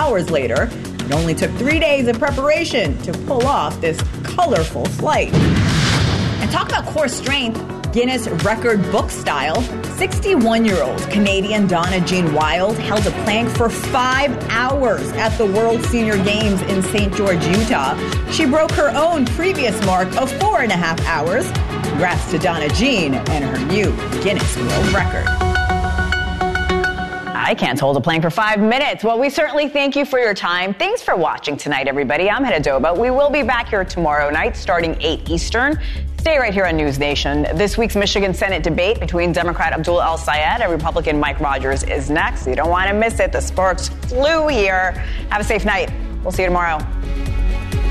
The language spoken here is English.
hours later. It only took 3 days of preparation to pull off this colorful flight. And talk about core strength, Guinness record book style. 61-year-old Canadian Donna Jean Wild held a plank for 5 hours at the World Senior Games in St. George, Utah. She broke her own previous mark of 4.5 hours. Congrats to Donna Jean and her new Guinness World Record. I can't hold a plank for 5 minutes. Well, we certainly thank you for your time. Thanks for watching tonight, everybody. I'm Hedda Doba. We will be back here tomorrow night starting 8 Eastern. Stay right here on News Nation. This week's Michigan Senate debate between Democrat Abdul El-Sayed and Republican Mike Rogers is next. You don't want to miss it. The sparks flew here. Have a safe night. We'll see you tomorrow.